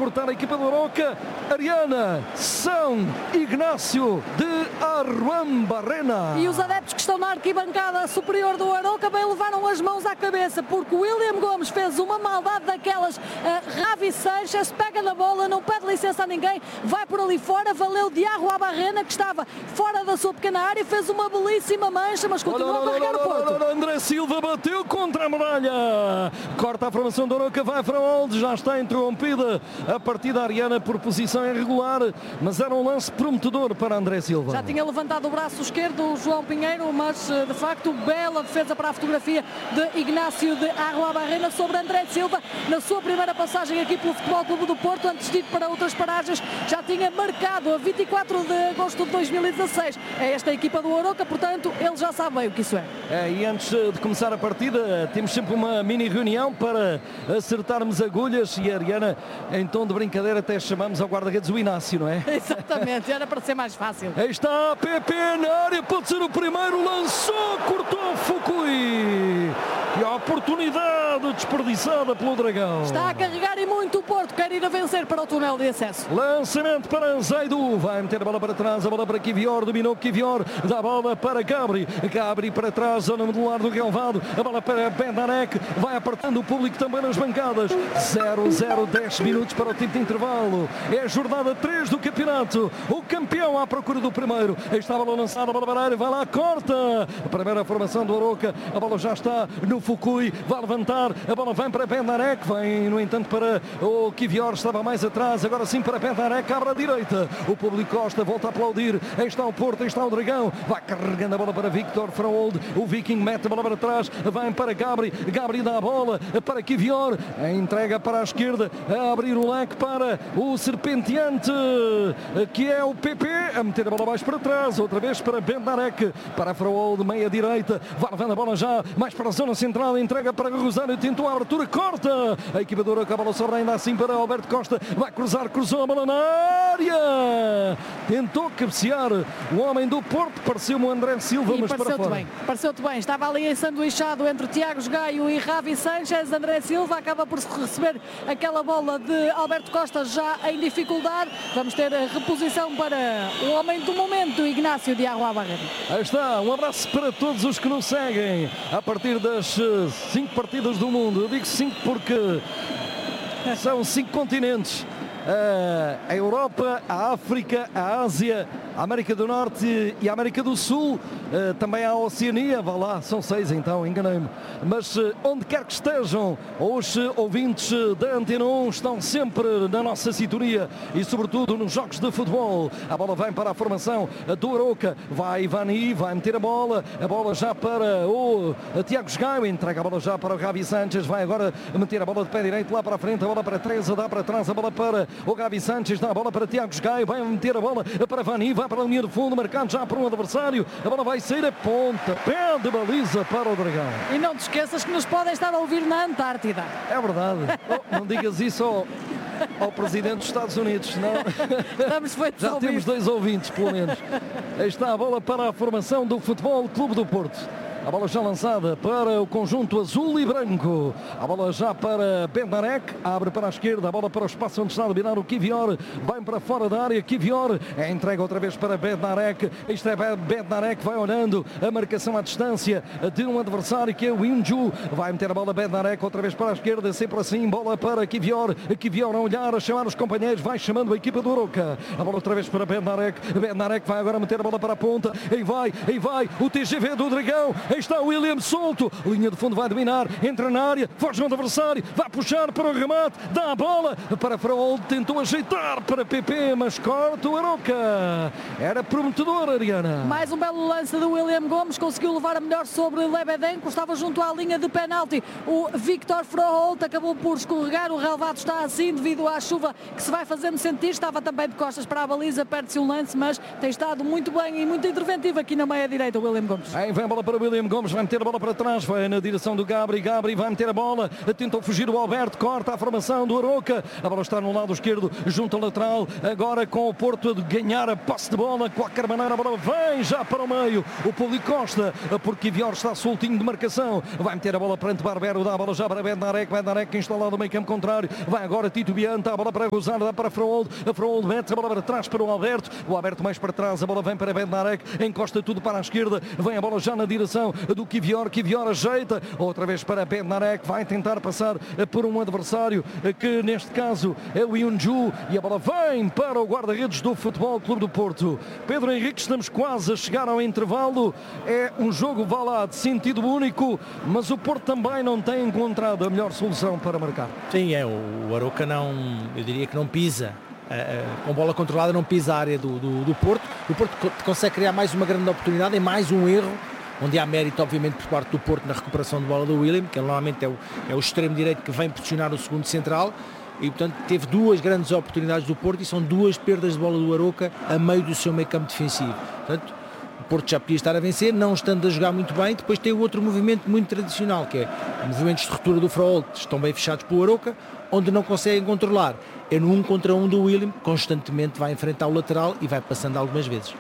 cortar a equipa do Arouca. Ariana, São Ignácio de Arruambarrena. E os adeptos que estão na arquibancada superior do Arouca bem levaram as mãos à cabeça, porque o William Gomes fez uma maldade daquelas. Ravi Sanchez pega na bola, não pede licença a ninguém, vai por ali fora, valeu de Arruabarrena, que estava fora da sua pequena área, fez uma belíssima mancha, mas continua a carregar o Porto. André Silva bateu contra a muralha, corta a formação do Arouca, vai para onde já está interrompida a partida. Ariana por posição irregular, mas era um lance prometedor para André Silva. Já tinha levantado o braço esquerdo o João Pinheiro, mas de facto bela defesa para a fotografia de Ignácio de Arruabarrena sobre André Silva, na sua primeira passagem aqui pelo Futebol Clube do Porto, antes de ir para outras paragens, já tinha marcado a 24 de agosto de 2016. É esta a equipa do Arouca, portanto, ele já sabe bem o que isso é. E antes de começar a partida, temos sempre uma mini reunião para acertarmos agulhas e a Ariana, em tom de brincadeira, até chamamos ao guarda-redes o Inácio, não é? Exatamente, era para ser mais fácil. Aí está a PP na área, pode ser o primeiro, lançou, cortou, Fukui. E a oportunidade desperdiçada pelo Dragão. Está a carregar e muito o Porto, quer ir a vencer para o túnel de acesso. Lançamento para Zaidu, vai meter a bola para trás, a bola para Kivior, dominou Kivior, dá a bola para Gabri, Gabri para trás, zona medular do relvado, a bola para Bendarek, vai apertando o público também nas bancadas. 0-0, 10 minutos para o tempo de intervalo. É a jornada 3 do campeonato, o campeão à procura do primeiro. Aí está a bola lançada, a bola para a área, vai lá, corta. A primeira formação do Arouca, a bola já está no Fukui, vai levantar, a bola vem para Bendarek, vem no entanto para o Kivior, estava mais atrás, agora sim para Bendarek, abre à direita. O público Costa volta a aplaudir, aí está o Porto, aí está o Dragão, vai carregando a bola para Victor Fraold, o Viking mete a bola para trás, vai para Gabri, Gabri dá a bola para Kivior, a entrega para a esquerda, a abrir o leque para o serpenteante, que é o PP, a meter a bola mais para trás, outra vez para Bendarek, para Fraold, meia direita, vai levando a bola já mais para a zona central, entrega para Rosário, tentou a abertura, corta, a equipa do Arouca, a bola sobra ainda assim para Alberto Costa, vai cruzar, cruzou a bola na área, tentou cabecear o homem do Porto, pareceu-me o André Silva, mas para fora. Pareceu-te bem, estava ali ensanduichado entre Tiago Gaio e Ravi Sanchez. André Silva acaba por receber aquela bola de Alberto Costa já em dificuldade. Vamos ter a reposição para o homem do momento, Ignácio de Arruabarrena. Aí está, um abraço para todos os que nos seguem a partir das 5 partidas do mundo. Eu digo 5 porque são 5 continentes. A Europa, a África, a Ásia, a América do Norte e a América do Sul, também a Oceania, vá lá, são 6 então, enganei-me. Mas onde quer que estejam, os ouvintes da Antena 1 estão sempre na nossa sintonia e sobretudo nos jogos de futebol. A bola vem para a formação do Arouca, vai Ivani, vai meter a bola já para o Tiago Gaio, entrega a bola já para o Ravi Sanchez, vai agora meter a bola de pé direito lá para a frente, a bola para Teresa, dá para trás, a bola para o Ravi Sanchez, dá a bola para Tiago Gaio, vai meter a bola para Vani, vai para a linha de fundo, marcado já por um adversário, a bola vai sair a ponta, pé de baliza para o Dragão. E não te esqueças que nos podem estar a ouvir na Antártida. É verdade. Não digas isso ao Presidente dos Estados Unidos, não. Já temos 2 ouvintes, pelo menos. Aí está a bola para a formação do Futebol Clube do Porto. A bola já lançada para o conjunto azul e branco. A bola já para Bendarek. Abre para a esquerda. A bola para o espaço onde está a dominar o Kivior. Vai para fora da área. Kivior. Entrega outra vez para Bendarek. Isto é Bendarek. Vai olhando a marcação à distância de um adversário que é o Inju. Vai meter a bola Bendarek outra vez para a esquerda. Sempre assim. Bola para Kivior. Kivior a olhar, a chamar os companheiros. Vai chamando a equipa do Arouca. A bola outra vez para Bendarek. Bendarek vai agora meter a bola para a ponta. Aí vai. O TGV do Dragão. Aí está o William solto, linha de fundo vai dominar, entra na área, foge no adversário, vai puxar para o remate, dá a bola para Fraold, tentou ajeitar para PP, mas corta o Arouca. Era prometedor, Ariana. Mais um belo lance do William Gomes, conseguiu levar a melhor sobre Lebedenko, estava junto à linha de penalti. O Victor Fraold acabou por escorregar, o relvado está assim devido à chuva que se vai fazendo sentir, estava também de costas para a baliza, perde-se um lance, mas tem estado muito bem e muito interventivo aqui na meia direita o William Gomes. Aí vem a bola para o William William Gomes vai meter a bola para trás, vai na direção do Gabri vai meter a bola, tentou fugir o Alberto, corta a formação do Arouca, a bola está no lado esquerdo, junto ao lateral, agora com o Porto a ganhar a posse de bola, de qualquer maneira a bola vem já para o meio, o público Costa, porque Kivior está soltinho de marcação, vai meter a bola perante Barbero, dá a bola já para Bednarek instalado no meio campo contrário, vai agora Tito Bianta, a bola para Gozar, dá para Freold, a Freold mete a bola para trás para o Alberto mais para trás, a bola vem para Bednarek, encosta tudo para a esquerda, vem a bola já na direção do Kivior ajeita, outra vez para Bednarek, vai tentar passar por um adversário que neste caso é o Yunju, e a bola vem para o guarda-redes do Futebol Clube do Porto. Pedro Henrique, estamos quase a chegar ao intervalo, é um jogo, vá lá, de sentido único, mas o Porto também não tem encontrado a melhor solução para marcar. Sim, o Arouca eu diria que não pisa, com bola controlada não pisa a área do Porto. O Porto consegue criar mais uma grande oportunidade, e mais um erro, onde há mérito obviamente por parte do Porto na recuperação de bola do William, que normalmente é o extremo direito que vem pressionar o segundo central, e portanto teve duas grandes oportunidades do Porto, e são duas perdas de bola do Arouca a meio do seu meio campo defensivo. Portanto, o Porto já podia estar a vencer, não estando a jogar muito bem. Depois tem o outro movimento muito tradicional, que é movimentos de ruptura do Freold, que estão bem fechados pelo Arouca, onde não conseguem controlar. É no 1 contra 1 do William, constantemente vai enfrentar o lateral e vai passando algumas vezes.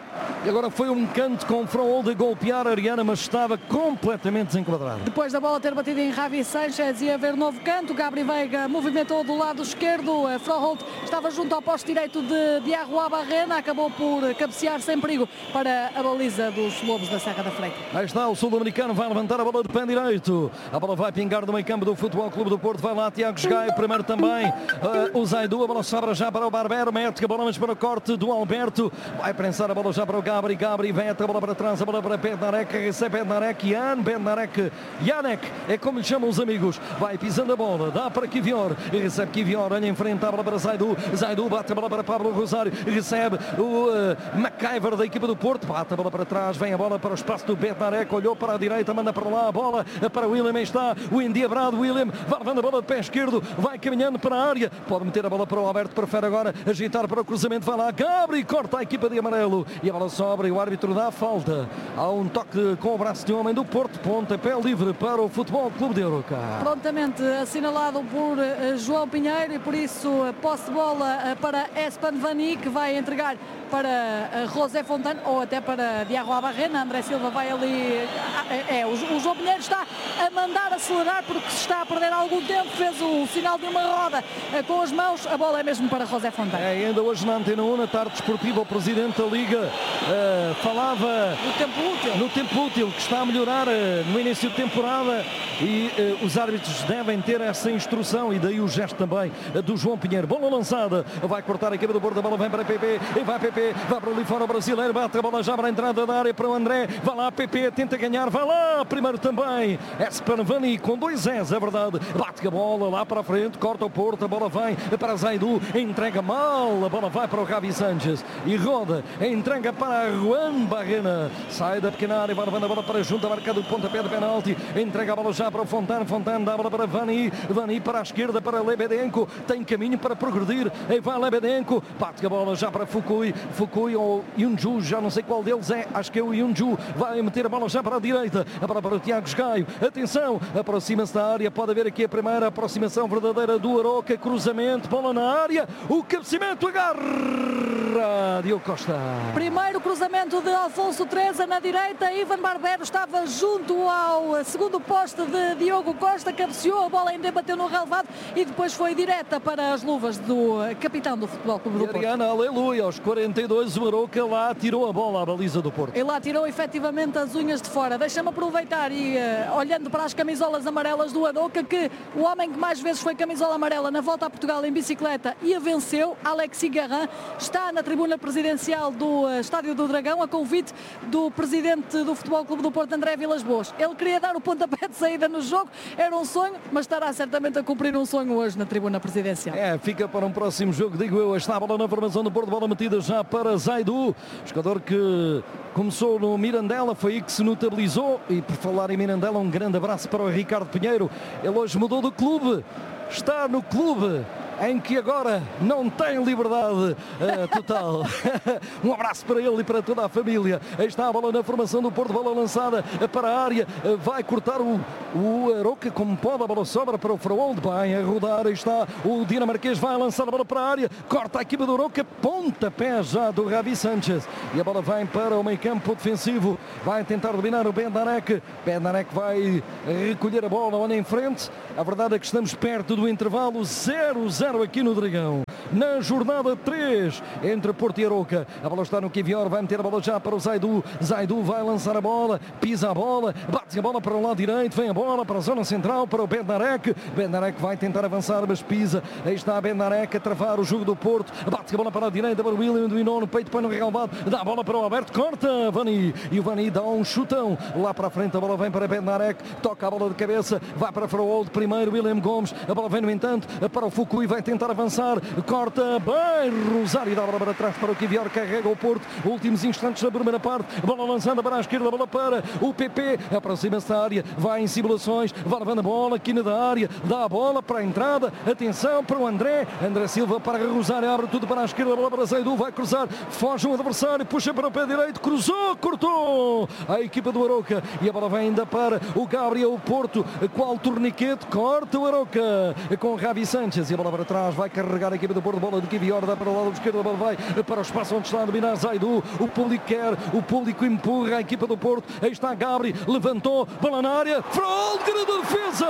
E agora foi um canto com o Freold a golpear a Ariana, mas estava completamente desenquadrado. Depois da bola ter batido em Javi Sanchez e haver novo canto, Gabri Veiga movimentou do lado esquerdo, Freold estava junto ao poste direito de Diarro Abarrena, acabou por cabecear sem perigo para a baliza dos Lobos da Serra da Freita. Aí está o sul-americano, vai levantar a bola de pé direito, a bola vai pingar do meio campo do Futebol Clube do Porto, vai lá Tiago Gaio, primeiro também o Zaidu, a bola sobra já para o Barbero, mete a bola mas para o corte do Alberto, vai prensar a bola já para o Gabri mete a bola para trás, a bola para Bednarek, recebe Bednarek, Janek, é como lhe chamam os amigos, vai pisando a bola, dá para Kivior, e recebe Kivior, olha em frente, a bola para Zaidu bate a bola para Pablo Rosário, recebe o McIver da equipa do Porto, bate a bola para trás, vem a bola para o espaço do Bednarek, olhou para a direita, manda para lá a bola para William, aí está o endiabrado William, vai levando a bola de pé esquerdo, vai caminhando para a área, pode meter a bola para o Alberto, prefere agora agitar para o cruzamento, vai lá Gabri, corta a equipa de amarelo, e a bola sobra e o árbitro dá a falta. Há um toque com o braço de homem do Porto, pontapé livre para o Futebol Clube de Arouca. Prontamente assinalado por João Pinheiro, e por isso posse de bola para Espan Vani, que vai entregar para José Fontana ou até para Diarro Abarrena. André Silva vai ali, o João Pinheiro está a mandar acelerar porque se está a perder algum tempo, fez o sinal de uma roda com as mãos, a bola é mesmo para José Fontana. Ainda hoje na Antena 1, na tarde desportiva, o Presidente da Liga falava no tempo útil que está a melhorar no início de temporada, e os árbitros devem ter essa instrução, e daí o gesto também do João Pinheiro. Bola lançada, vai cortar a equipa do Porto, a bola vem para PP, e vai PP, vai para ali fora o brasileiro, bate a bola já para a entrada da área para o André, vai lá PP, tenta ganhar, vai lá, primeiro também Espan Vani com 2-0, é verdade, bate a bola lá para a frente, corta o Porto, a bola vem para Zaidu, entrega mal, a bola vai para o Javi Sanchez e roda, entrega para Juan Barrena, sai da pequena área, vai levando a bola para junto, a marca do pontapé de penalti, entrega a bola já para o Fontana dá a bola para Vani para a esquerda, para Lebedenko, tem caminho para progredir, e vai Lebedenko, bate a bola já para Fukui ou Yunju, já não sei qual deles é, acho que é o Yunju, vai meter a bola já para a direita, a bola para o Tiago Gaio, atenção, aproxima-se da área, pode haver aqui a primeira aproximação verdadeira do Arouca, cruzamento, bola na área, o cabeceamento, agarra Diogo Costa. Primeiro cruzamento de Alfonso Teresa na direita, Ivan Barbero estava junto ao segundo poste de Diogo Costa, cabeceou, a bola ainda bateu no relevado e depois foi direta para as luvas do capitão do Futebol Clube do Porto. Ariana, aleluia, aos 42 o Arouca lá tirou a bola à baliza do Porto. E lá tirou efetivamente as unhas de fora. Deixa-me aproveitar e olhando para as camisolas amarelas do Arouca, que o homem que mais vezes foi camisola amarela na volta a Portugal em bicicleta e a venceu, Alexis Garrin, está na tribuna presidencial do Estádio do Dragão a convite do presidente do Futebol Clube do Porto, André Vilas-Boas. Ele queria dar o pontapé de saída no jogo, era um sonho, mas estará certamente a cumprir um sonho hoje na tribuna presidencial. Fica para um próximo jogo, digo eu. Está a bola na formação do Porto, bola metida já para Zaidu, jogador que começou no Mirandela, foi aí que se notabilizou, e por falar em Mirandela, um grande abraço para o Ricardo Pinheiro. Ele hoje mudou de clube, está no clube em que agora não tem liberdade total. Um abraço para ele e para toda a família. Aí está a bola na formação do Porto, bola lançada para a área, vai cortar o Arouca como pode, a bola sobra para o Frewold, vai a rodar, aí está o dinamarquês, vai lançar a bola para a área, corta a equipa do Arouca, pontapé já do Javi Sanchez, e a bola vai para o meio campo defensivo, vai tentar dominar o Bednarek vai recolher a bola, olha em frente, a verdade é que estamos perto do intervalo, 0-0 aqui no Dragão, na jornada 3, entre Porto e Arouca, a bola está no Kivior, vai meter a bola já para o Zaidu vai lançar a bola, pisa a bola, bate a bola para o lado direito, vem a bola para a zona central, para o Bednarek vai tentar avançar, mas pisa, aí está Bednarek a travar o jogo do Porto, bate a bola para a direita, para o William, dominou no peito, põe no relvado, dá a bola para o Alberto, corta Vani, e o Vani dá um chutão, lá para a frente a bola vem para Bednarek, toca a bola de cabeça, vai para Frewold, primeiro William Gomes, a bola vem no entanto, para o Fukui, vai tentar avançar, corta bem, Rosário, dá a bola para trás para o Kivior, carrega o Porto, últimos instantes da primeira parte, bola lançada para a esquerda, bola para o PP, aproxima-se da área, vai em simulações, vai levando a bola, quina da área, dá a bola para a entrada, atenção para o André Silva para Rosário, abre tudo para a esquerda, bola para Zaidu, vai cruzar, foge um adversário, puxa para o pé direito, cruzou, cortou a equipa do Arouca, e a bola vem ainda para o Gabriel, o Porto, qual torniquete, corta o Arouca, com o Javi Sanchez, e a bola para trás, vai carregar a equipa do Porto, bola de Kivior, dá para o lado esquerdo, a bola vai para o espaço onde está a dominar Zaidu, o público quer, o público empurra a equipa do Porto, aí está Gabri, levantou, bola na área, Frewold, grande defesa,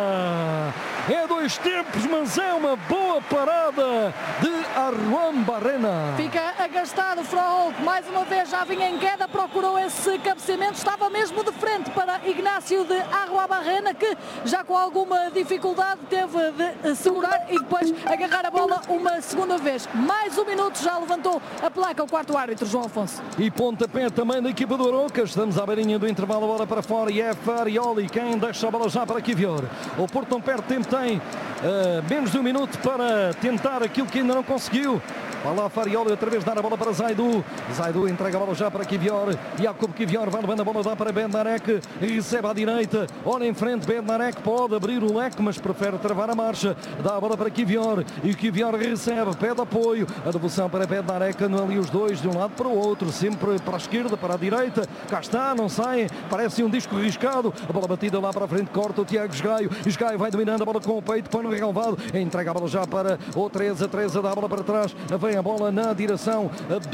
é 2 tempos, mas é uma boa parada de Arruan Barrena. Fica agastado o Frewold, mais uma vez já vinha em queda, procurou esse cabeceamento, estava mesmo de frente para Ignacio de Arruan Barrena, que já com alguma dificuldade teve de segurar e depois agarrar a bola uma segunda vez. Mais um minuto, já levantou a placa o quarto árbitro, João Afonso. E pontapé também da equipa do Arouca, estamos à beirinha do intervalo, a bola para fora e é Farioli quem deixa a bola já para Kivior. O Porto não perde tempo, tem menos de um minuto para tentar aquilo que ainda não conseguiu. Vai lá Farioli outra vez dar a bola para Zaidu entrega a bola já para Kivior, Jakub Kivior vai levando a bola, dá para Bednarek, recebe à direita, olha em frente, Bednarek pode abrir o leque, mas prefere travar a marcha, dá a bola para Kivior, e o Kivior recebe, pede apoio, a devolução para Bednarek, ali os dois de um lado para o outro, sempre para a esquerda, para a direita, cá está, não sai, parece um disco riscado, a bola batida lá para a frente, corta o Tiago Esgaio vai dominando a bola com o peito, põe no relvado, entrega a bola já para o Teresa dá a bola para trás, vem a bola na direção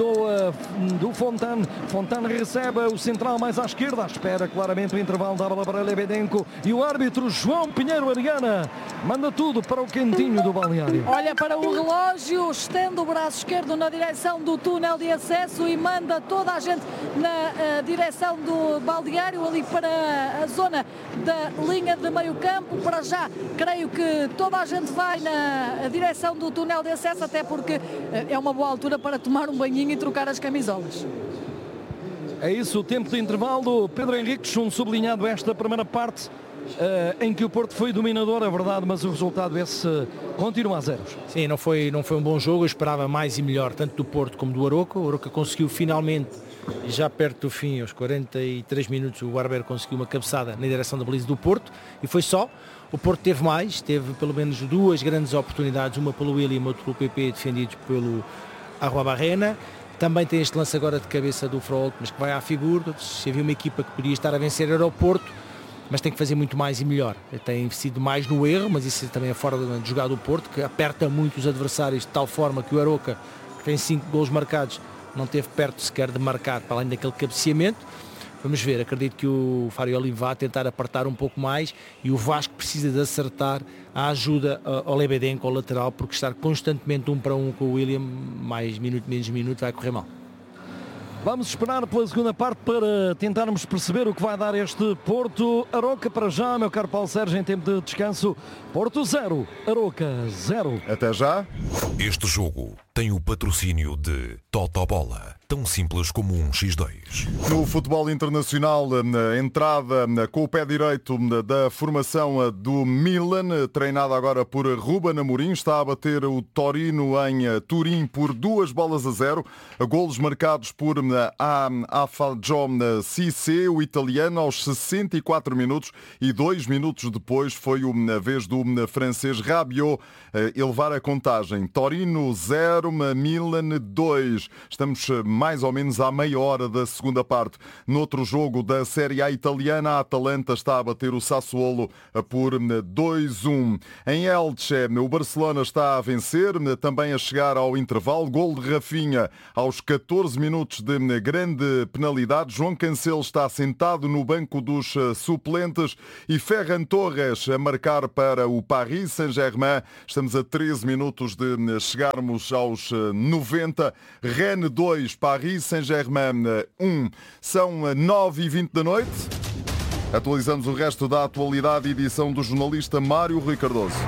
do Fontane recebe o central mais à esquerda, espera claramente o intervalo, dá a bola para Lebedenko, e o árbitro João Pinheiro Ariana manda tudo para o cantinho do balneário. Olha para o relógio, estende o braço esquerdo na direção do túnel de acesso e manda toda a gente na direção do balneário, ali para a zona da linha de meio campo. Para já, creio que toda a gente vai na direção do túnel de acesso, até porque é uma boa altura para tomar um banhinho e trocar as camisolas. É isso, o tempo de intervalo. Pedro Henriques, um sublinhado esta primeira parte, em que o Porto foi dominador, é verdade, mas o resultado esse continua a zeros. Sim, não foi um bom jogo, eu esperava mais e melhor, tanto do Porto como do Arouca. O Arouca conseguiu finalmente, já perto do fim, aos 43 minutos, o Barber conseguiu uma cabeçada na direção da baliza do Porto, e foi só. O Porto teve pelo menos 2 grandes oportunidades, uma pelo William e outra pelo PP, defendidos pelo Arruan Barrena. Também tem este lance agora de cabeça do Frewold, mas que vai à figura. Se havia uma equipa que podia estar a vencer era o Porto, mas tem que fazer muito mais e melhor. Tem investido mais no erro, mas isso também é fora de jogar do Porto, que aperta muito os adversários de tal forma que o Arouca, que tem 5 golos marcados, não teve perto sequer de marcar, para além daquele cabeceamento. Vamos ver, acredito que o Farioli vai tentar apertar um pouco mais, e o Vasco precisa de acertar a ajuda ao Lebedenko, ao lateral, porque estar constantemente 1 para 1 com o William, mais minuto, menos minuto, vai correr mal. Vamos esperar pela segunda parte para tentarmos perceber o que vai dar este Porto Arouca. Para já, meu caro Paulo Sérgio, em tempo de descanso, Porto 0, Arouca 0. Até já. Este jogo tem o patrocínio de Totobola. tão simples como um X2. No futebol internacional, a entrada com o pé direito da formação do Milan, treinada agora por Ruben Amorim, está a bater o Torino em Turim por 2-0. Golos marcados por Afadjon Cissé, o italiano, aos 64 minutos, e 2 minutos depois foi a vez do francês Rabiot elevar a contagem. Torino 0, Milan 2. Estamos mais ou menos à meia hora da segunda parte. Noutro jogo da Série A italiana, a Atalanta está a bater o Sassuolo por 2-1. Em Elche, o Barcelona está a vencer, também a chegar ao intervalo. Gol de Rafinha aos 14 minutos de grande penalidade. João Cancelo está sentado no banco dos suplentes e Ferran Torres a marcar para o Paris Saint-Germain. Estamos a 13 minutos de chegarmos aos 90. Rennes 2, Paris Saint-Germain 1. São 9h20 da noite. Atualizamos o resto da atualidade, edição do jornalista Mário Rui Cardoso.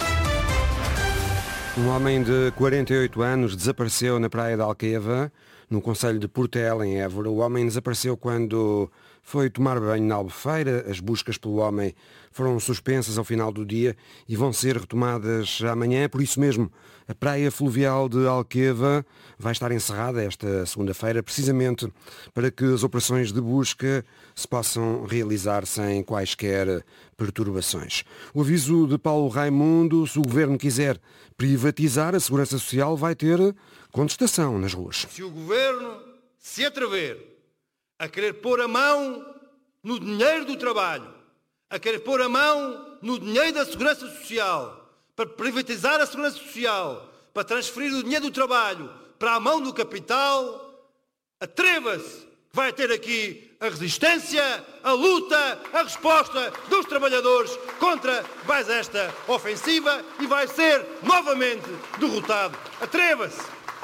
Um homem de 48 anos desapareceu na praia de Alqueva, no concelho de Portela, em Évora. O homem desapareceu quando foi tomar banho na Albufeira. As buscas pelo homem foram suspensas ao final do dia e vão ser retomadas amanhã. Por isso mesmo, a praia fluvial de Alqueva vai estar encerrada esta segunda-feira, precisamente para que as operações de busca se possam realizar sem quaisquer perturbações. O aviso de Paulo Raimundo: se o Governo quiser privatizar a Segurança Social, vai ter contestação nas ruas. Se o Governo se atrever a querer pôr a mão no dinheiro do trabalho, a querer pôr a mão no dinheiro da Segurança Social, para privatizar a Segurança Social, para transferir o dinheiro do trabalho para a mão do capital, atreva-se, vai ter aqui a resistência, a luta, a resposta dos trabalhadores contra mais esta ofensiva e vai ser novamente derrotado. Atreva-se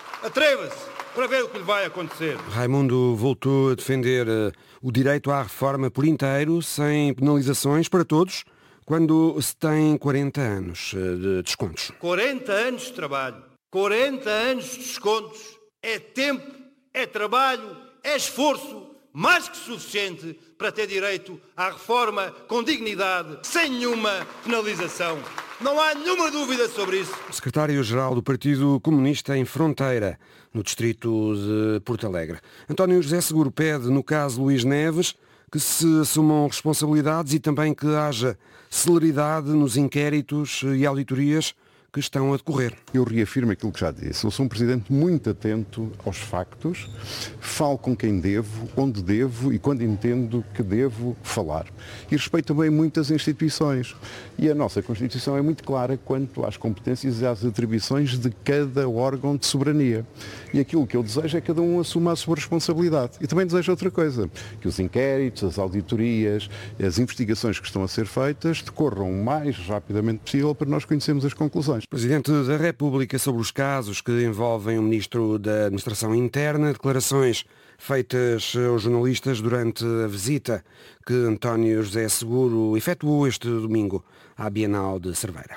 para ver o que lhe vai acontecer. Raimundo voltou a defender o direito à reforma por inteiro, sem penalizações para todos, quando se tem 40 anos de descontos. 40 anos de trabalho, 40 anos de descontos, é tempo, é trabalho, é esforço mais que suficiente para ter direito à reforma com dignidade, sem nenhuma penalização. Não há nenhuma dúvida sobre isso. O secretário-geral do Partido Comunista em Fronteira, no distrito de Porto Alegre. António José Seguro pede, no caso Luís Neves, que se assumam responsabilidades e também que haja celeridade nos inquéritos e auditorias que estão a decorrer. Eu reafirmo aquilo que já disse. Eu sou um presidente muito atento aos factos, falo com quem devo, onde devo e quando entendo que devo falar. E respeito também muitas instituições. E a nossa Constituição é muito clara quanto às competências e às atribuições de cada órgão de soberania. E aquilo que eu desejo é que cada um assuma a sua responsabilidade. E também desejo outra coisa, que os inquéritos, as auditorias, as investigações que estão a ser feitas decorram o mais rapidamente possível para nós conhecermos as conclusões. Presidente da República sobre os casos que envolvem o Ministro da Administração Interna, declarações feitas aos jornalistas durante a visita que António José Seguro efetuou este domingo à Bienal de Cerveira.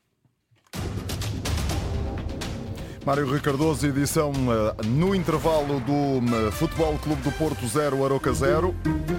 Mário Rui Cardoso, edição no intervalo do Futebol Clube do Porto 0, Aroca 0.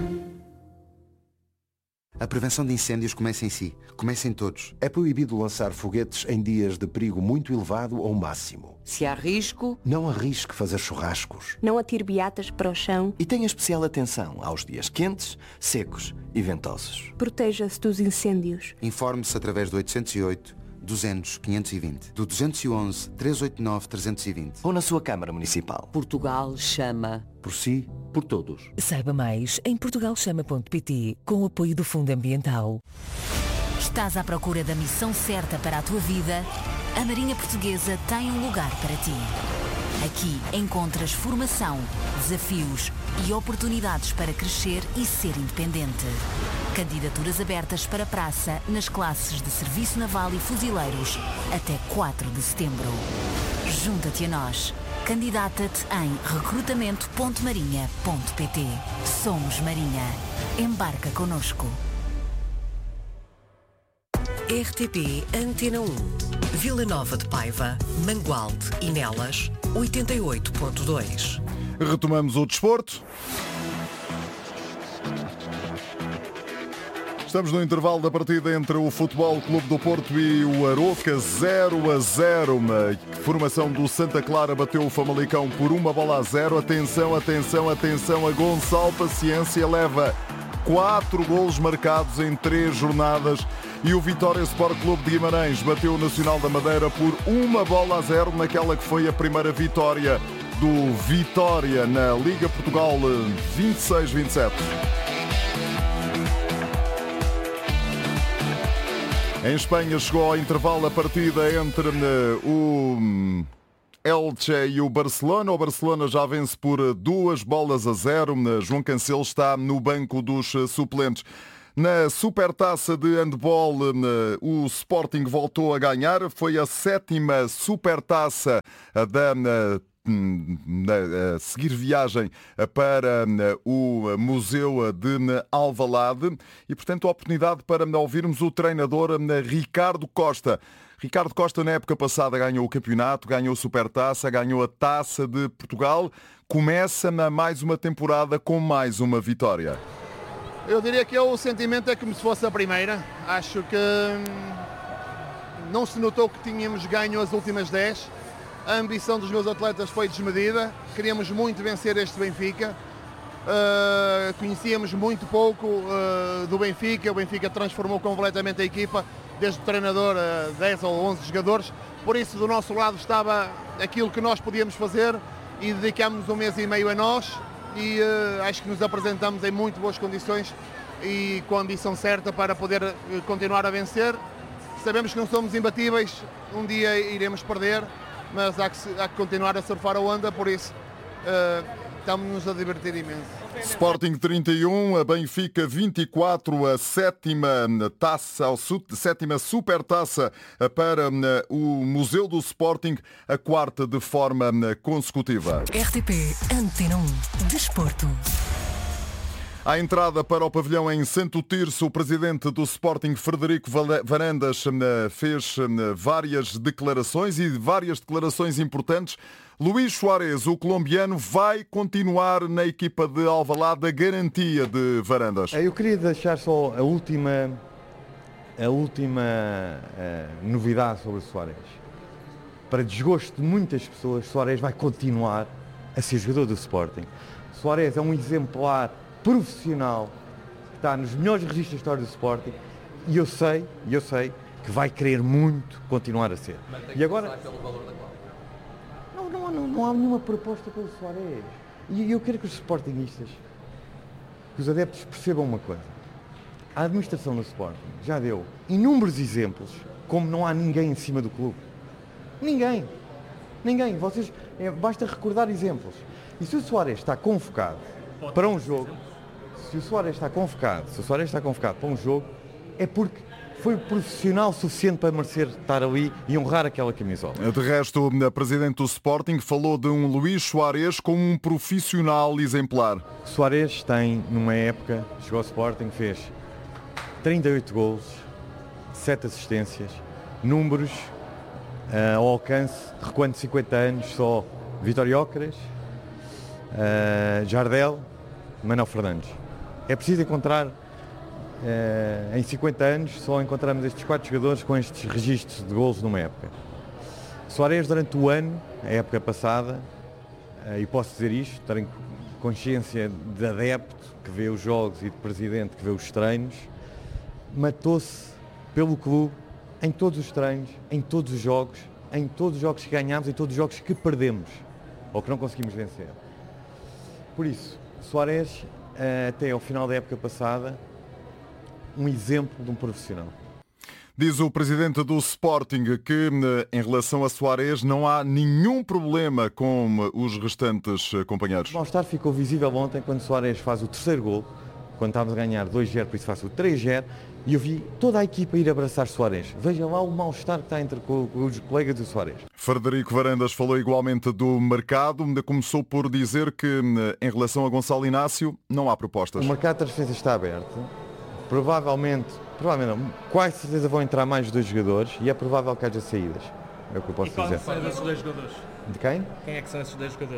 A prevenção de incêndios começa em si, começa em todos. É proibido lançar foguetes em dias de perigo muito elevado ou máximo. Se há risco, não arrisque fazer churrascos. Não atire beatas para o chão. E tenha especial atenção aos dias quentes, secos e ventosos. Proteja-se dos incêndios. Informe-se através do 808 200 520, do 211 389 320 ou na sua Câmara Municipal. Portugal chama. Por si, por todos. Saiba mais em portugalchama.pt, com o apoio do Fundo Ambiental. Estás à procura da missão certa para a tua vida? A Marinha Portuguesa tem um lugar para ti. Aqui encontras formação, desafios e oportunidades para crescer e ser independente. Candidaturas abertas para praça nas classes de Serviço Naval e Fuzileiros até 4 de setembro. Junta-te a nós. Candidata-te em recrutamento.marinha.pt. Somos Marinha. Embarca connosco. RTP Antena 1. Vila Nova de Paiva, Mangualde e Nelas, 88.2. Retomamos o desporto. Estamos no intervalo da partida entre o Futebol Clube do Porto e o Aroca, 0-0. Formação do Santa Clara bateu o Famalicão por 1-0. Atenção, atenção, atenção, a Gonçalo Paciência leva 4 golos marcados em 3 jornadas. E o Vitória Sport Clube de Guimarães bateu o Nacional da Madeira por 1-0 naquela que foi a primeira vitória do Vitória na Liga Portugal 26-27. Em Espanha chegou ao intervalo a partida entre o Elche e o Barcelona. O Barcelona já vence por 2-0. João Cancelo está no banco dos suplentes. Na Supertaça de Handball, o Sporting voltou a ganhar. Foi a 7ª Supertaça da seguir viagem para o Museu de Alvalade e, portanto, a oportunidade para ouvirmos o treinador Ricardo Costa. Ricardo Costa, na época passada, ganhou o campeonato, ganhou a Supertaça, ganhou a Taça de Portugal. Começa mais uma temporada com mais uma vitória. Eu diria que o sentimento é como se fosse a primeira. Acho que não se notou que tínhamos ganho as últimas 10. A ambição dos meus atletas foi desmedida. Queríamos muito vencer este Benfica. Conhecíamos muito pouco do Benfica. O Benfica transformou completamente a equipa, desde o treinador a 10 ou 11 jogadores. Por isso, do nosso lado estava aquilo que nós podíamos fazer e dedicámos 1 mês e meio a nós. E acho que nos apresentamos em muito boas condições e com a ambição certa para poder continuar a vencer. Sabemos que não somos imbatíveis, um dia iremos perder, mas há que continuar a surfar a onda, por isso estamos-nos a divertir imenso. Sporting 31, a Benfica 24, a 7ª taça, a 7ª Supertaça para o Museu do Sporting, a 4ª de forma consecutiva. RTP Antena 1 Desporto. À entrada para o pavilhão em Santo Tirso, o presidente do Sporting, Frederico Varandas, fez várias declarações importantes. Luís Soares, o colombiano, vai continuar na equipa de Alvalade, a garantia de Varandas. Eu queria deixar só a última novidade sobre o Soares. Para desgosto de muitas pessoas, Soares vai continuar a ser jogador do Sporting. Soares é um exemplar profissional que está nos melhores registros da história do Sporting e eu sei que vai querer muito continuar a ser. E agora não há nenhuma proposta pelo Soares. E eu quero que os sportinguistas, que os adeptos percebam uma coisa. A administração do Sporting já deu inúmeros exemplos como não há ninguém em cima do clube. Ninguém. Vocês, basta recordar exemplos. E se o Soares está convocado para um jogo, se o Soares está convocado para um jogo, é porque foi profissional suficiente para merecer estar ali e honrar aquela camisola. De resto, o presidente do Sporting falou de um Luís Soares como um profissional exemplar. Soares tem, numa época, chegou ao Sporting, fez 38 golos, 7 assistências, números ao alcance, recuando 50 anos, só Vítor Jóqueres, Jardel, Manuel Fernandes. É preciso encontrar, em 50 anos, só encontramos estes 4 jogadores com estes registros de golos numa época. Soares, durante o ano, a época passada, e posso dizer isto, tenho consciência de adepto que vê os jogos e de presidente que vê os treinos, matou-se pelo clube em todos os treinos, em todos os jogos que ganhámos, em todos os jogos que perdemos ou que não conseguimos vencer. Por isso, Soares, até ao final da época passada, um exemplo de um profissional. Diz o presidente do Sporting que, em relação a Soares, não há nenhum problema com os restantes companheiros. O mal-estar ficou visível ontem quando Soares faz o 3º gol, quando estávamos a ganhar 2-0, por isso faz o 3-0, e eu vi toda a equipa ir abraçar Soares. Veja lá o mal-estar que está entre os colegas do Soares. Frederico Varandas falou igualmente do mercado. Começou por dizer que, em relação a Gonçalo Inácio, não há propostas. O mercado de transferência está aberto. Provavelmente não, quase certeza vão entrar mais 2 jogadores e é provável que haja saídas. É o que eu posso dizer. Quem são esses 2 jogadores? De quem? Quem é que são esses 2 jogadores?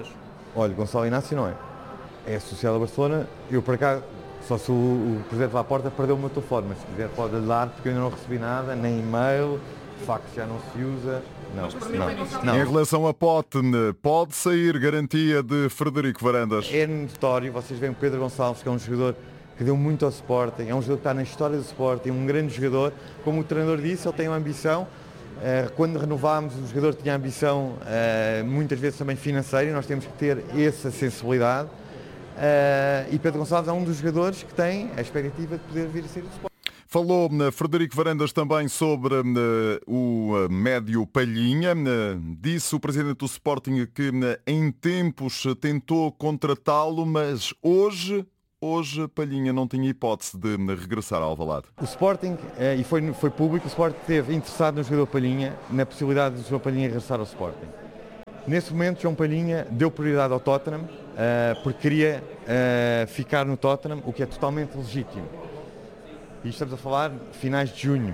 Olha, Gonçalo Inácio não é. É associado a Barcelona. Eu, por acaso, só se o presidente lá à porta perdeu o meu telefone, mas se quiser pode dar, porque eu ainda não recebi nada, nem e-mail, fax já não se usa. Não. Em relação a Pote, pode sair garantia de Frederico Varandas? É notório, vocês veem o Pedro Gonçalves, que é um jogador que deu muito ao Sporting, é um jogador que está na história do Sporting, um grande jogador. Como o treinador disse, ele tem uma ambição. Quando renovámos, o jogador tinha ambição, muitas vezes também financeira, e nós temos que ter essa sensibilidade. E Pedro Gonçalves é um dos jogadores que tem a expectativa de poder vir a ser do Sporting. Falou Frederico Varandas também sobre o médio Palhinha. Disse o presidente do Sporting que em tempos tentou contratá-lo, mas hoje Palhinha não tinha hipótese de regressar ao Alvalade. O Sporting, e foi público, o Sporting esteve interessado no jogador Palhinha, na possibilidade do jogador Palhinha regressar ao Sporting. Nesse momento, João Palhinha deu prioridade ao Tottenham, porque queria ficar no Tottenham, o que é totalmente legítimo. E estamos a falar finais de junho.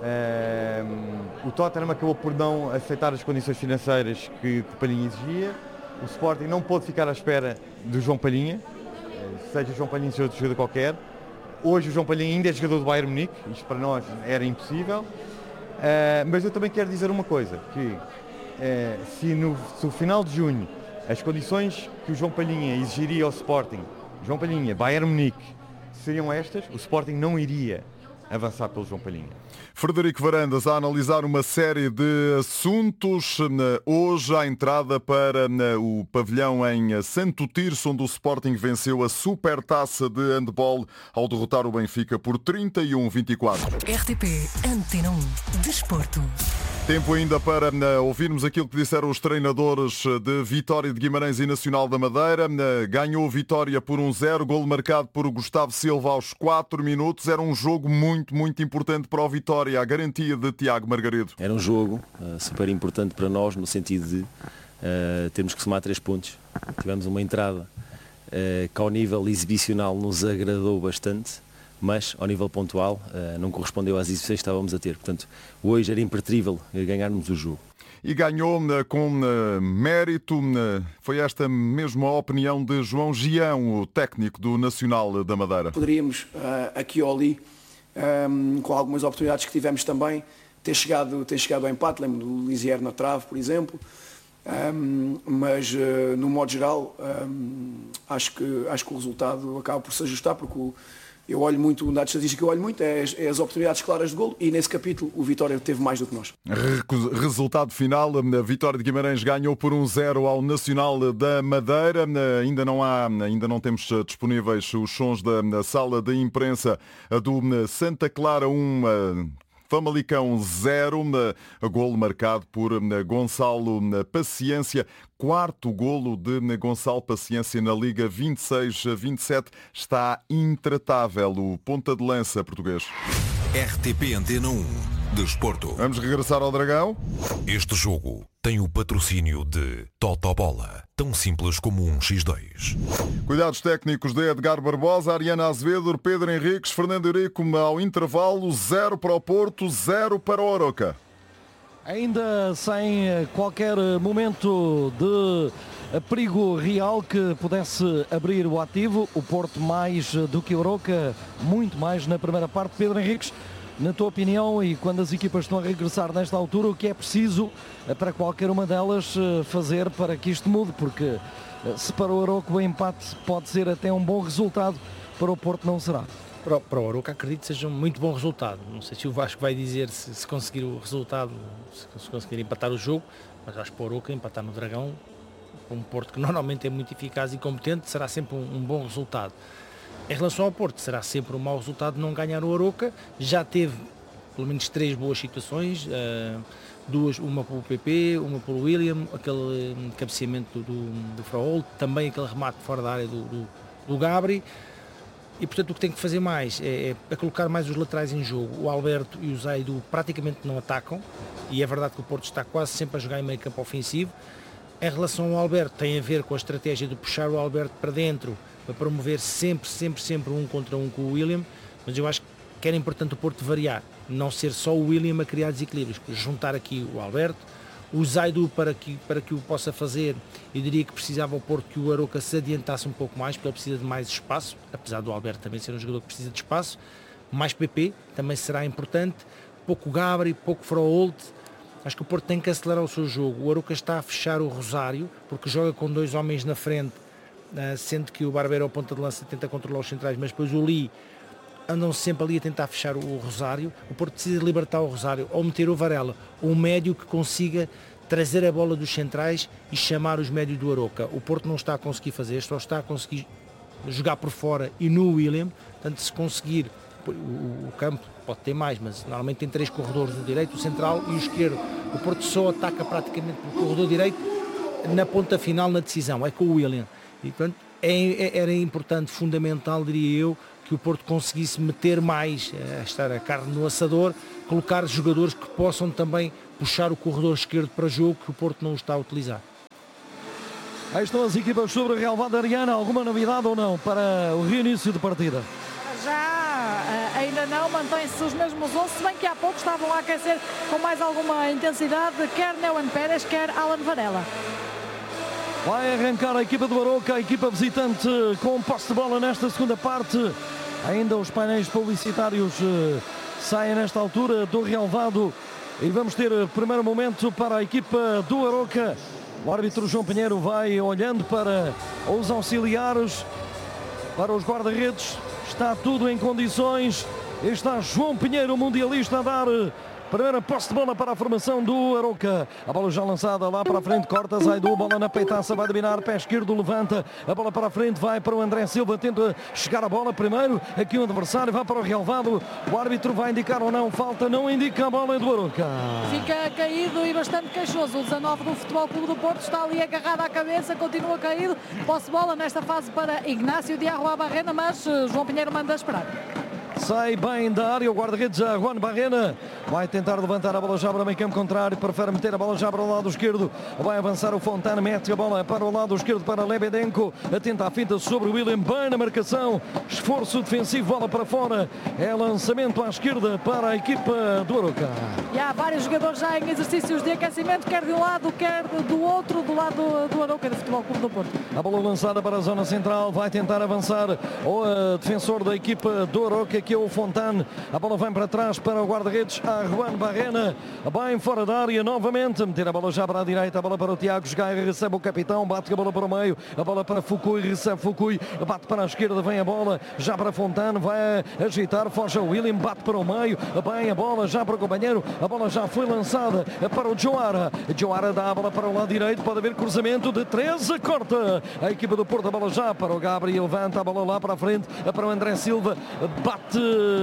O Tottenham acabou por não aceitar as condições financeiras que o Palhinha exigia. O Sporting não pôde ficar à espera do João Palhinha, seja João Palhinha, seja outro jogador qualquer. Hoje o João Palhinha ainda é jogador do Bayern Munique, isto para nós era impossível. Mas eu também quero dizer uma coisa, que se no final de junho as condições que o João Palhinha exigiria ao Sporting, João Palhinha, Bayern Munique, seriam estas, o Sporting não iria avançar pelo João Palhinha. Frederico Varandas a analisar uma série de assuntos. Hoje a entrada para o pavilhão em Santo Tirso, onde o Sporting venceu a Supertaça de handball ao derrotar o Benfica por 31-24. RTP Antena 1 Desporto. Tempo ainda para ouvirmos aquilo que disseram os treinadores de Vitória de Guimarães e Nacional da Madeira. Ganhou Vitória por 1-0, golo marcado por Gustavo Silva aos 4 minutos. Era um jogo muito importante para o Vitória, a garantia de Tiago Margarido. Era um jogo super importante para nós, no sentido de termos que somar 3 pontos. Tivemos uma entrada que ao nível exibicional nos agradou bastante, mas ao nível pontual não correspondeu às exibições que estávamos a ter. Portanto, hoje era impertrível ganharmos o jogo. E ganhou com mérito. Foi esta mesma opinião de João Gião, o técnico do Nacional da Madeira. Poderíamos, aqui ou ali, com algumas oportunidades que tivemos também, ter chegado ao empate. Lembro do Lisier na trave, por exemplo. Mas, no modo geral, acho que o resultado acaba por se ajustar, porque eu olho muito, um dado estatístico que eu olho muito é as oportunidades claras de golo, e nesse capítulo o Vitória teve mais do que nós. Resultado final, a Vitória de Guimarães ganhou por 1-0 ao Nacional da Madeira. Ainda não temos disponíveis os sons da sala de imprensa do Santa Clara 1, Famalicão 0, golo marcado por Gonçalo Paciência. Quarto golo de Gonçalo Paciência na Liga 26-27. Está intratável o ponta de lança português. RTP Antena 1 Desporto. Vamos regressar ao Dragão. Este jogo tem o patrocínio de Totobola, tão simples como um X2. Cuidados técnicos de Edgar Barbosa, Ariana Azevedo, Pedro Henriques, Fernando Eurico. Ao intervalo, 0 para o Porto, 0 para o Aroca. Ainda sem qualquer momento de perigo real que pudesse abrir o ativo, o Porto mais do que o Aroca, muito mais na primeira parte. Pedro Henriques, na tua opinião, e quando as equipas estão a regressar nesta altura, o que é preciso para qualquer uma delas fazer para que isto mude? Porque se para o Aroca o empate pode ser até um bom resultado, para o Porto não será. Para o Aroca acredito que seja um muito bom resultado. Não sei se o Vasco vai dizer se conseguir o resultado, se conseguir empatar o jogo, mas acho que para o Aroca empatar no Dragão, um Porto que normalmente é muito eficaz e competente, será sempre um bom resultado. Em relação ao Porto, será sempre um mau resultado não ganhar o Aroca. Já teve pelo menos 3 boas situações, uma pelo PP, uma pelo William, aquele cabeceamento do Fraol, também aquele remate fora da área do Gabri. E portanto o que tem que fazer mais é colocar mais os laterais em jogo. O Alberto e o Zaidu praticamente não atacam, e é verdade que o Porto está quase sempre a jogar em meio campo ofensivo. Em relação ao Alberto, tem a ver com a estratégia de puxar o Alberto para dentro, para promover sempre um contra um com o William, mas eu acho que era importante o Porto variar, não ser só o William a criar desequilíbrios, juntar aqui o Alberto, o Zaidu para que o possa fazer. Eu diria que precisava o Porto que o Arouca se adiantasse um pouco mais, porque ele precisa de mais espaço, apesar do Alberto também ser um jogador que precisa de espaço. Mais PP também será importante, pouco Gabri, pouco Froholt. Acho que o Porto tem que acelerar o seu jogo. O Arouca está a fechar o Rosário, porque joga com 2 homens na frente, sendo que o Barbeiro ao ponta de lança tenta controlar os centrais, mas depois o Lee andam sempre ali a tentar fechar o Rosário. O Porto precisa libertar o Rosário, ou meter o Varela, um médio que consiga trazer a bola dos centrais e chamar os médios do Arouca. O Porto não está a conseguir fazer, só está a conseguir jogar por fora e no William. Portanto, se conseguir, o campo pode ter mais, mas normalmente tem 3 corredores, o direito, o central e o esquerdo. O Porto só ataca praticamente pelo corredor direito na ponta final, na decisão, é com o William. E, portanto, era importante, fundamental, diria eu, que o Porto conseguisse meter mais a carne no assador, colocar jogadores que possam também puxar o corredor esquerdo para jogo, que o Porto não está a utilizar. Aí estão as equipas sobre o relvado. Ariana, alguma novidade ou não para o reinício de partida? Já ainda não, mantém-se os mesmos 11, se bem que há pouco estavam a aquecer com mais alguma intensidade, quer Neuan Pérez, quer Alan Varela. Vai arrancar a equipa do Arouca, a equipa visitante com posse de bola nesta segunda parte. Ainda os painéis publicitários saem nesta altura do relvado e vamos ter primeiro momento para a equipa do Arouca. O árbitro João Pinheiro vai olhando para os auxiliares, para os guarda-redes. Está tudo em condições. Está João Pinheiro, o mundialista, a dar primeira posse de bola para a formação do Arouca. A bola já lançada lá para a frente, corta, Zaidu, bola na peitaça, vai dominar, pé esquerdo, levanta, a bola para a frente, vai para o André Silva, tenta chegar a bola primeiro, aqui o adversário, vai para o relvado, o árbitro vai indicar ou não, falta, não indica, a bola é do Arouca. Fica caído e bastante queixoso, o 19 do Futebol Clube do Porto está ali agarrado à cabeça, continua caído, posse de bola nesta fase para Ignácio de Arruabarrena, mas João Pinheiro manda esperar. Sai bem da área o guarda-redes a Juan Barrena. Vai tentar levantar a bola já para o meio campo contrário. Prefere meter a bola já para o lado esquerdo. Vai avançar o Fontana. Mete a bola para o lado esquerdo para Lebedenko. Atenta à finta sobre o William. Bem na marcação. Esforço defensivo. Bola para fora. É lançamento à esquerda para a equipa do Arouca. E há vários jogadores já em exercícios de aquecimento. Quer de um lado, quer do outro. Do lado do Arouca, do Futebol Clube do Porto. A bola lançada para a zona central. Vai tentar avançar o defensor da equipa do Arouca, que é o Fontana. A bola vem para trás para o guarda-redes a Juan Barrena, bem fora da área novamente, meter a bola já para a direita, a bola para o Tiago Gaia, recebe o capitão, bate a bola para o meio, a bola para Fukui, recebe Fukui, bate para a esquerda, vem a bola já para Fontana, vai agitar, foge o William, bate para o meio, bem a bola já para o companheiro, a bola já foi lançada para o Joara dá a bola para o lado direito, pode haver cruzamento de 13, corta a equipa do Porto, a bola já para o Gabriel, levanta a bola lá para a frente, para o André Silva, bate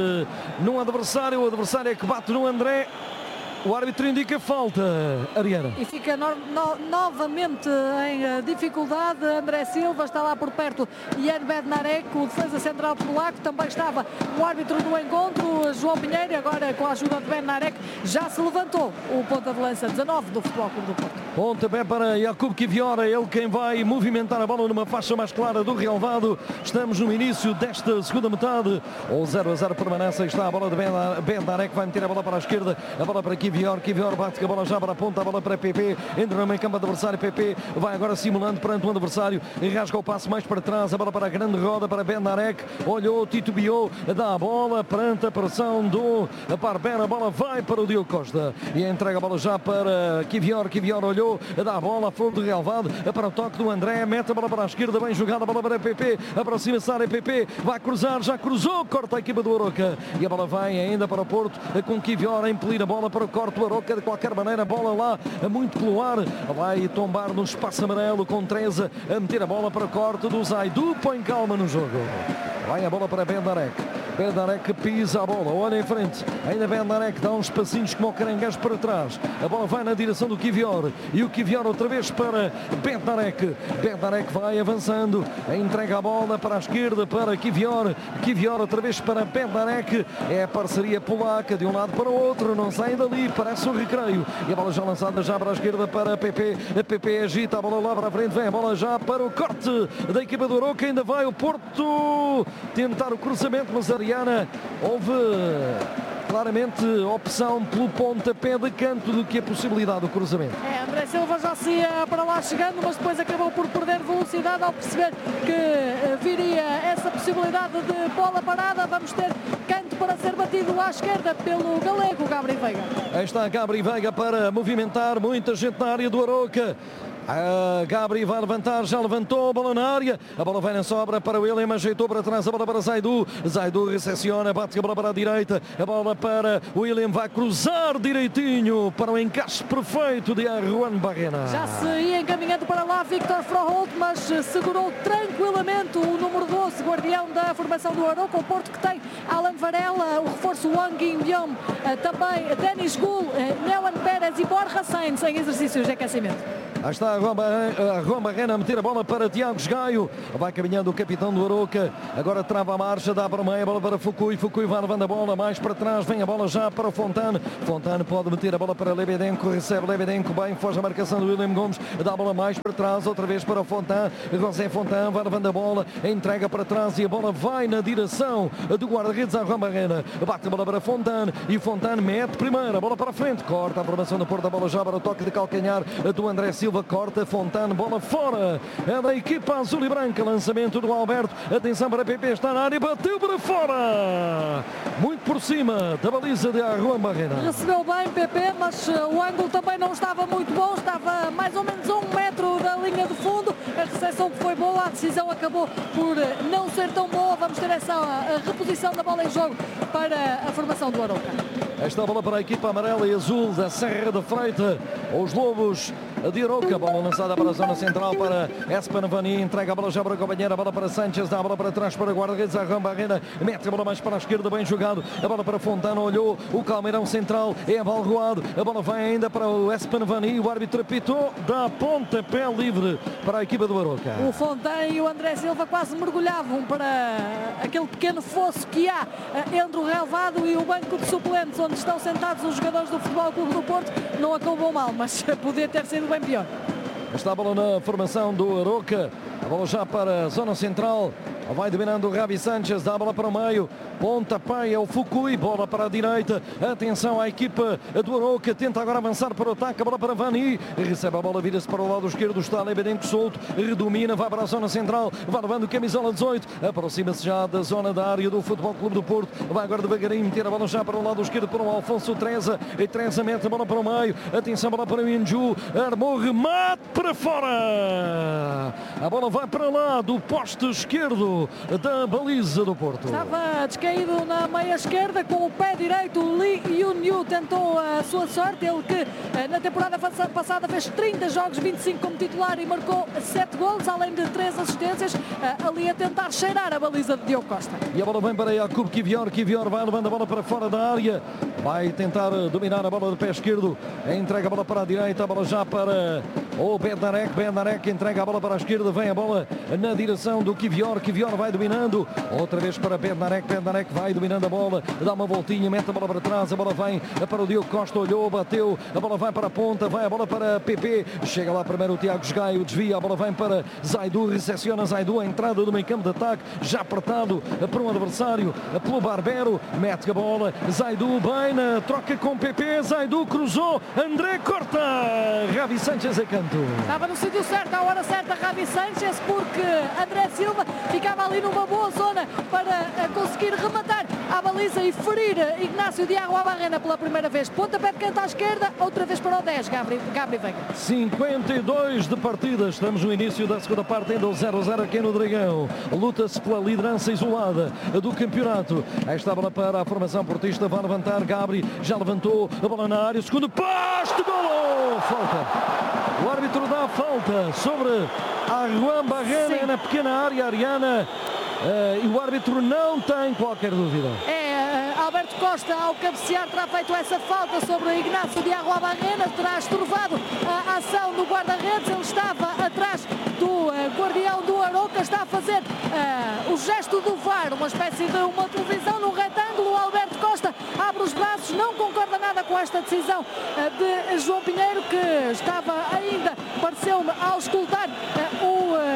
no adversário, o adversário é que bate no André. O árbitro indica falta, Ariana. E fica novamente em dificuldade. André Silva está lá por perto. Jan Bednarek, o defesa central polaco, também estava o árbitro do encontro, João Pinheiro. Agora, com a ajuda de Bednarek, já se levantou o ponta de lança 19 do Futebol Clube do Porto. Pontapé para Jakub Kiviora, ele quem vai movimentar a bola numa faixa mais clara do relvado. Estamos no início desta segunda metade. O 0-0 permanece. Está a bola de Bednarek, vai meter a bola para a esquerda, a bola para Kivior bate a bola já para a ponta, a bola para PP, entra no meio campo adversário, PP vai agora simulando perante o adversário, rasga o passo mais para trás, a bola para a grande roda para Bednarek, olhou, titubeou, dá a bola perante a pressão do Barbera, a bola vai para o Diogo Costa e entrega a bola já para Kivior olhou, dá a bola a flor do relvado, para o toque do André, mete a bola para a esquerda, bem jogada a bola para PP, aproxima-se a área, PP vai cruzar, já cruzou, corta a equipa do Arouca e a bola vai ainda para o Porto, com Kivior a impelir a bola para o corte do Arouca, de qualquer maneira a bola lá muito pelo ar, vai tombar no espaço amarelo com 13 a meter a bola para o corte do Zaidu, põe calma no jogo, vai a bola para Bednarek pisa a bola, olha em frente, ainda Bednarek dá uns passinhos como o caranguejo para trás, a bola vai na direção do Kivior e o Kivior outra vez para Bednarek vai avançando, entrega a bola para a esquerda para Kivior outra vez para Bednarek, é a parceria polaca de um lado para o outro, não sai dali, parece um recreio e a bola já lançada já para a esquerda para PP agita a bola lá para a frente, vem a bola já para o corte da equipa do Arouca, ainda vai o Porto tentar o cruzamento, mas Ariana, houve claramente opção pelo pontapé de canto do que a possibilidade do cruzamento. André Silva já se ia para lá chegando, mas depois acabou por perder velocidade ao perceber que viria essa possibilidade de bola parada. Vamos ter canto para ser batido à esquerda pelo galego Gabri Veiga. Aí está Gabri Veiga para movimentar muita gente na área do Arouca. Gabri vai levantar, já levantou a bola na área, a bola vai na sobra para o William, ajeitou para trás, a bola para Zaidu, Zaidu recepciona, bate a bola para a direita, a bola para o William, vai cruzar direitinho para o encaixe perfeito de Juan Barrena. Já se ia encaminhando para lá Victor Froholt, mas segurou tranquilamente o número 12, guardião da formação do Arouca, o Porto, que tem Alan Varela, o reforço Wang Yingyom, também Denis Gul, Neuan Pérez e Borja Sainz em exercícios de aquecimento. Aí está Juan Barrena a meter a bola para Tiago Gaio. Vai caminhando o capitão do Arouca. Agora trava a marcha, dá para o meio, a bola para Fukui. Fukui vai levando a bola mais para trás. Vem a bola já para o Fontane. Fontane pode meter a bola para Lebedenko. Recebe Lebedenko bem, foge a marcação do William Gomes. Dá a bola mais para trás, outra vez para o Fontane. José Fontane vai levando a bola. Entrega para trás e a bola vai na direção do guarda-redes a Juan Barrena. Bate a bola para Fontane e Fontane mete primeiro a bola para a frente. Corta a formação do Porto. A bola já para o toque de calcanhar do André Silva. Corta Fontane, bola fora, é da equipa azul e branca, lançamento do Alberto, atenção para PP, está na área, bateu para fora, muito por cima da baliza de Juan Barrena. Recebeu bem PP, mas o ângulo também não estava muito bom, estava mais ou menos a 1 metro da linha de fundo, a recepção foi boa, a decisão acabou por não ser tão boa. Vamos ter essa reposição da bola em jogo para a formação do Arouca. Esta bola para a equipa amarela e azul da Serra da Freita, os Lobos de Arouca, bola lançada para a zona central para Espanavani, entrega a bola já para a companheira, a bola para Sanchez, dá a bola para trás para guarda-redes a Juan Barrena, mete a bola mais para a esquerda, bem jogado, a bola para Fontana, olhou o calmeirão central, é abalroado, a bola vai ainda para o Espanavani, o árbitro apitou, dá pontapé livre para a equipa do Arouca. O Fontana e o André Silva quase mergulhavam para aquele pequeno fosso que há entre o relvado e o banco de suplentes, onde estão sentados os jogadores do Futebol Clube do Porto. Não acabou mal, mas podia ter sido bem pior. Está a bola na formação do Arouca, a bola já para a zona central, vai dominando o Ravi Sanchez, dá a bola para o meio, pontapé é o Fukui, bola para a direita, atenção à equipa do Arouca, tenta agora avançar para o ataque, a bola para Vani, recebe a bola, vira-se para o lado esquerdo, está Lebedenko solto, redomina, vai para a zona central, vai levando camisola 18, aproxima-se já da zona da área do Futebol Clube do Porto, vai agora devagarinho meter a bola já para o lado esquerdo para o Alfonso Treza, e Treza mete a bola para o meio, atenção, a bola para o Inju, armou, remate para fora, a bola vai para lá do poste esquerdo da baliza do Porto. Estava descaído na meia esquerda com o pé direito. Lee Yun-Yu tentou a sua sorte, ele que na temporada passada fez 30 jogos, 25 como titular e marcou 7 golos, além de 3 assistências, ali a tentar cheirar a baliza de Diogo Costa. E a bola vem para Jakub Kivior, Kivior vai levando a bola para fora da área, vai tentar dominar a bola do pé esquerdo, entrega a bola para a direita, a bola já para o Bednarek, Bednarek entrega a bola para a esquerda, vem a bola na direção do Kivior, Kivior vai dominando, outra vez para Bednarek, Bednarek vai dominando a bola, dá uma voltinha, mete a bola para trás, a bola vem para o Diogo Costa, olhou, bateu, a bola vai para a ponta, vai a bola para PP, chega lá primeiro o Tiago Gaio, desvia, a bola vem para Zaidu, recepciona Zaidu, a entrada do meio campo de ataque, já apertado por um adversário, pelo Barbero, mete a bola, Zaidu bem na troca com PP, Zaidu cruzou, André corta, Ravi Sanchez a canto. Estava no sítio certo, à hora certa, Ravi Sanchez, porque André Silva ficava ali numa boa zona para conseguir rematar à baliza e ferir Ignacio Diago Barrena pela primeira vez. Pontapé de canto à esquerda, outra vez para o 10, Gabri Veiga. 52 de partida, estamos no início da segunda parte, ainda o 0-0 aqui no Dragão. Luta-se pela liderança isolada do campeonato. Esta bola para a formação portista, vai levantar Gabri, já levantou a bola na área, segundo poste, golo! Falta. O árbitro dá a falta sobre a Juan Barrena na pequena área ariana. E o árbitro não tem qualquer dúvida. Alberto Costa, ao cabecear, terá feito essa falta sobre Ignacio Diago Barrena, terá estorvado a ação do guarda-redes, ele estava atrás do guardião do Arouca, está a fazer o gesto do VAR, uma espécie de uma televisão no retângulo. Alberto Costa abre os braços, não concorda nada com esta decisão de João Pinheiro, que estava ainda, pareceu-me, ao escutar o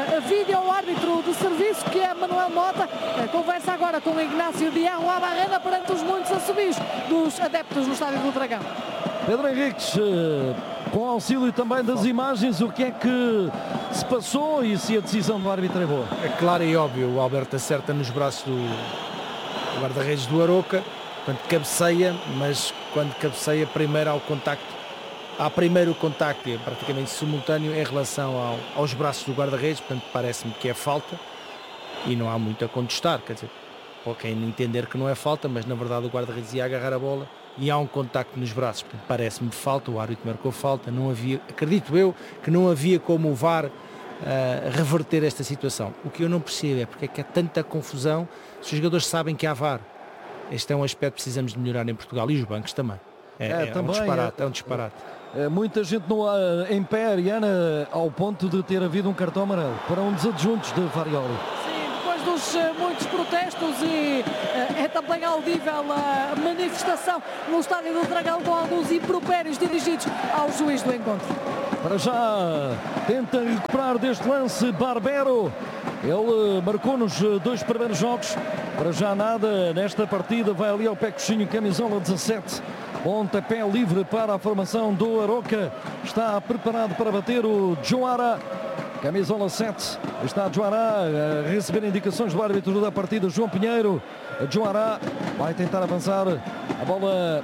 vídeo ao árbitro de serviço, que é Manuel Mota. Conversa agora com Ignácio de Arruabarrena perante os muitos assobios dos adeptos no Estádio do Dragão. Pedro Henriques, com auxílio também das imagens, o que é que se passou e se a decisão do árbitro é boa? É claro e óbvio, o Alberto acerta nos braços do guarda-redes do Aroca, quando cabeceia, mas quando cabeceia primeiro ao contacto, há primeiro o contacto, é praticamente simultâneo em relação aos braços do guarda-redes, portanto parece-me que é falta e não há muito a contestar, quer dizer, pode quem entender que não é falta, mas na verdade o guarda-redes ia agarrar a bola e há um contacto nos braços, portanto parece-me falta, o árbitro marcou falta, não havia, acredito eu, que não havia como o VAR reverter esta situação. O que eu não percebo é porque é que há tanta confusão se os jogadores sabem que há VAR. Este é um aspecto que precisamos de melhorar em Portugal e os bancos também. Também um disparate. Muita gente em pé, Ariana, ao ponto de ter havido um cartão amarelo para um dos adjuntos de Varioli. Depois dos muitos protestos e é também audível a manifestação no Estádio do Dragão com alguns impropérios dirigidos ao juiz do encontro. Para já tenta recuperar deste lance Barbero. Ele marcou nos 2 primeiros jogos. Para já nada nesta partida. Vai ali ao pé coxinho, camisola 17. Pontapé livre para a formação do Aroca. Está preparado para bater o Joara. Camisola 7. Está Joara a receber indicações do árbitro da partida, João Pinheiro. Joara vai tentar avançar. A bola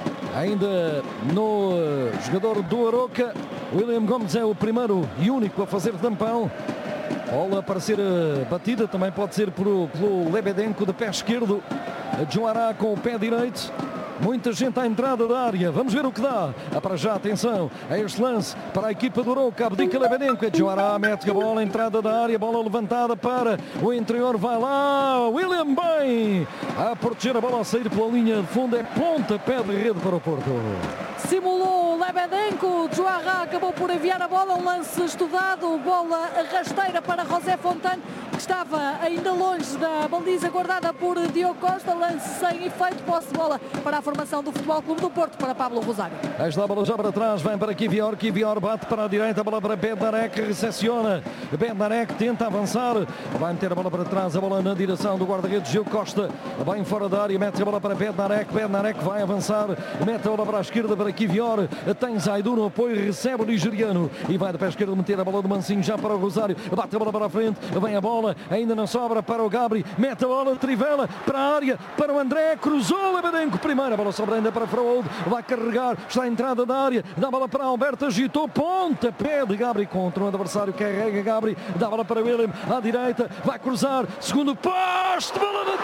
ainda no jogador do Aroca. William Gomes é o primeiro e único a fazer tampão. Bola para ser batida, também pode ser pelo Lebedenko de pé esquerdo. Joara com o pé direito. Muita gente à entrada da área. Vamos ver o que dá. Para já, atenção a este lance para a equipa do Aroca. Abdica Lebedenko. Joara mete a bola, entrada da área. Bola levantada para o interior. Vai lá. William bem a proteger a bola, a sair pela linha de fundo. É pontapé de rede para o Porto. Simulou Lebedenko. Joara acabou por enviar a bola. Um lance estudado. Bola rasteira para José Fontane, que estava ainda longe da baliza guardada por Diogo Costa. Lance sem efeito. Posse de bola para a formação do Futebol Clube do Porto, para Pablo Rosário. Esta bola já para trás, vem para Kivior. Kivior bate para a direita, a bola para Bednarek, recepciona. Bednarek tenta avançar, vai meter a bola para trás, a bola na direção do guarda-redes Diogo Costa, bem fora da área, mete a bola para Bednarek. Bednarek vai avançar, mete a bola para a esquerda para Kivior. Tem Zaidu no apoio, recebe o nigeriano e vai de pé esquerdo meter a bola do Mancinho já para o Rosário. Bate a bola para a frente, vem a bola, ainda não sobra para o Gabri, mete a bola, trivela para a área, para o André, cruzou Lebedenko primeiro. A bola sobra ainda para Fraud, vai carregar, está a entrada da área, dá a bola para Alberto, agitou, pontapé de Gabri contra um adversário, carrega Gabri, dá a bola para William, à direita, vai cruzar, segundo poste, bola na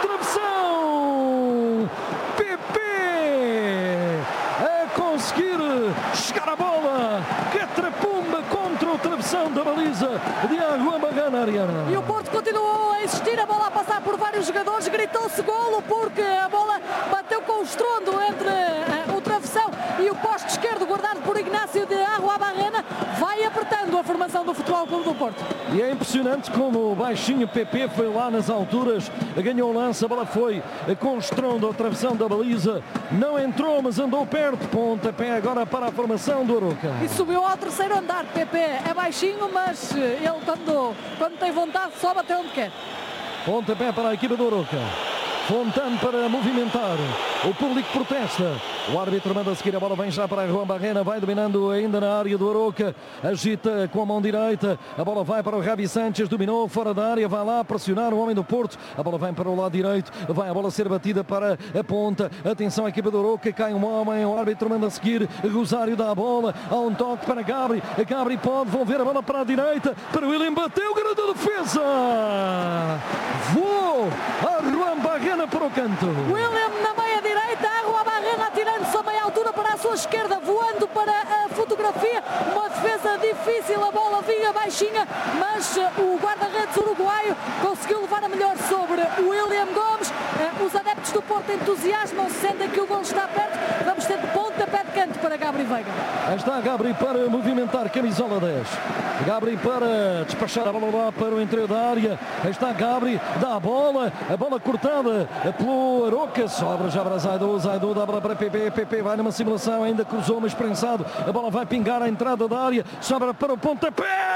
travessão, PP a conseguir chegar a bola, catrapumba contra o travessão da baliza de Arruabarrena, Ariana. E o Porto continuou a insistir, a bola a passar por vários jogadores, gritou-se golo porque a bola bateu com o estrondo entre o travessão e o poste esquerdo guardado por Ignácio de Arruabarrena. Vai apertando a formação do Futebol Clube do Porto. E é impressionante como o baixinho PP foi lá nas alturas, ganhou o lance, a bola foi com estrondo ao travessão da baliza, não entrou mas andou perto, pontapé agora para a formação do Aroca. E subiu ao terceiro andar. PP é baixinho, mas ele quando tem vontade sobe até onde quer. Pontapé para a equipa do Aroca. Fontane para movimentar. O público protesta. O árbitro manda seguir a bola, vem já para a Arruabarrena, vai dominando ainda na área do Aroca, agita com a mão direita, a bola vai para o Rabi Sánchez, dominou fora da área, vai lá pressionar o homem do Porto, a bola vem para o lado direito, vai a bola ser batida para a ponta, atenção à equipa do Aroca, cai um homem, o árbitro manda seguir, Rosário dá a bola, há um toque para Gabri, Gabri pode devolver a bola para a direita, para o William, bateu, grande defesa, voou Arruabarrena para o canto. William na meia direita, Arruabarrena tirando-se a meia altura para a sua esquerda, voando para a fotografia, uma defesa difícil, a bola vinha baixinha, mas o guarda-redes uruguaio conseguiu levar a melhor sobre o William Gomes. Os adeptos do Porto entusiasmam-se, sentem que o gol está perto. Vamos ter pontapé de canto para Gabri Veiga. Aí está Gabri para movimentar, camisola 10. Gabri para despachar a bola lá para o interior da área. Aí está Gabri, dá a bola cortada pelo Aroca, sobra já para Zaidu, Zaidu dá a bola para PP, PP vai numa simulação, ainda cruzou, mas prensado, a bola vai pingar à entrada da área, sobra para o pontapé,